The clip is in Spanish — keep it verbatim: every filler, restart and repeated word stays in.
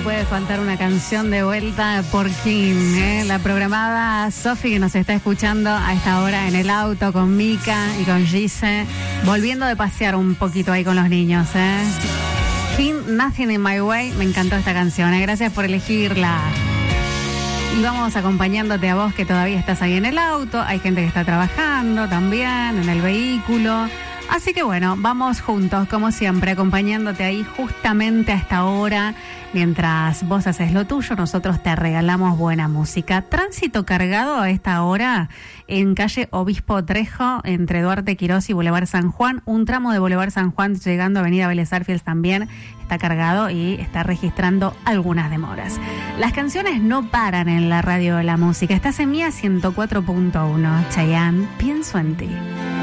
puede faltar una canción de vuelta por King, ¿eh? La programada Sofi, que nos está escuchando a esta hora en el auto con Mika y con Gise, volviendo de pasear un poquito ahí con los niños, ¿eh? King, Nothing in My Way, me encantó esta canción, ¿eh? Gracias por elegirla. Y vamos acompañándote a vos que todavía estás ahí en el auto, hay gente que está trabajando también en el vehículo. Así que bueno, vamos juntos, como siempre, acompañándote ahí justamente a esta hora. Mientras vos haces lo tuyo, nosotros te regalamos buena música. Tránsito cargado a esta hora en calle Obispo Trejo, entre Duarte Quirós y Boulevard San Juan. Un tramo de Boulevard San Juan llegando a Avenida Vélez Arfield también está cargado y está registrando algunas demoras. Las canciones no paran en la radio de la música. Estás en Mía ciento cuatro punto uno. Chayanne, pienso en ti.